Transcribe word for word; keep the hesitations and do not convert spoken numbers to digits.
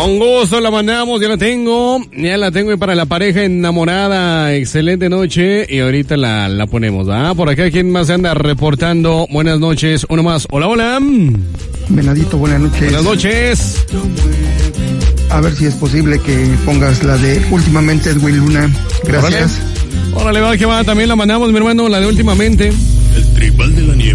Con gusto la mandamos, ya la tengo, ya la tengo y para la pareja enamorada, excelente noche y ahorita la, la ponemos, ¿ah? Por acá, ¿quién más se anda reportando? Buenas noches, uno más, hola, hola. Venadito, buenas noches. Buenas noches. A ver si es posible que pongas la de Últimamente Edwin Luna, gracias. Órale, Órale va, que va, también la mandamos, mi hermano, la de Últimamente. El Tribal de la Nieve.